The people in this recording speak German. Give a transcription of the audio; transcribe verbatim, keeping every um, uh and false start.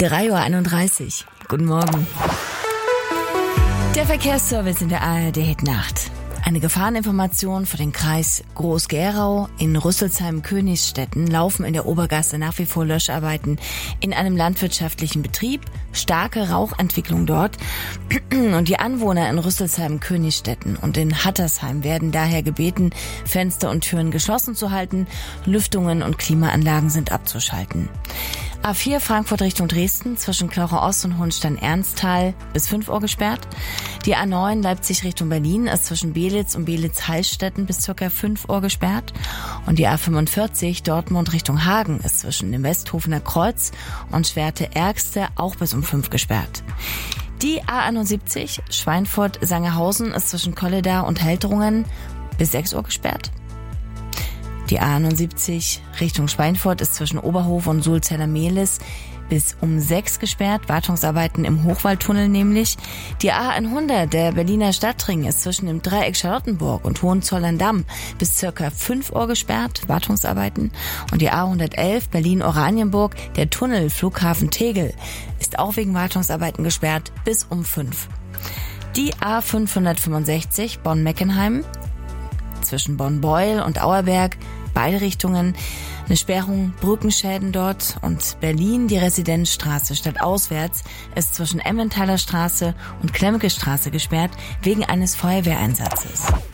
drei Uhr einunddreißig. Guten Morgen. Der Verkehrsservice in der A R D-Nacht. Eine Gefahreninformation für den Kreis Groß-Gerau. In Rüsselsheim-Königsstetten laufen in der Obergasse nach wie vor Löscharbeiten in einem landwirtschaftlichen Betrieb. Starke Rauchentwicklung dort. Und die Anwohner in Rüsselsheim-Königsstetten und in Hattersheim werden daher gebeten, Fenster und Türen geschlossen zu halten. Lüftungen und Klimaanlagen sind abzuschalten. A vier Frankfurt Richtung Dresden zwischen Klocher Ost und Hohenstein-Ernsthal bis fünf Uhr gesperrt. Die A neun Leipzig Richtung Berlin ist zwischen Belitz und Belitz-Heilstätten bis ca. fünf Uhr gesperrt. Und die A fünfundvierzig Dortmund Richtung Hagen ist zwischen dem Westhofener Kreuz und Schwerte-Ergste auch bis um fünf gesperrt. Die A einundsiebzig Schweinfurt-Sangerhausen ist zwischen Kolleda und Helterungen bis sechs Uhr gesperrt. Die A einundsiebzig Richtung Schweinfurt ist zwischen Oberhof und Sulzeller-Mehlis bis um sechs gesperrt. Wartungsarbeiten im Hochwaldtunnel nämlich. Die A hundert, der Berliner Stadtring, ist zwischen dem Dreieck Charlottenburg und Hohenzollern-Damm bis circa fünf Uhr gesperrt. Wartungsarbeiten. Und die A hundertelf Berlin-Oranienburg, der Tunnel Flughafen Tegel, ist auch wegen Wartungsarbeiten gesperrt bis um fünf. Die A fünfhundertfünfundsechzig Bonn-Meckenheim zwischen Bonn-Beuel und Auerberg, beide Richtungen, eine Sperrung, Brückenschäden dort, und Berlin, die Residenzstraße stadtauswärts, ist zwischen Emmentaler Straße und Klemke Straße gesperrt wegen eines Feuerwehreinsatzes.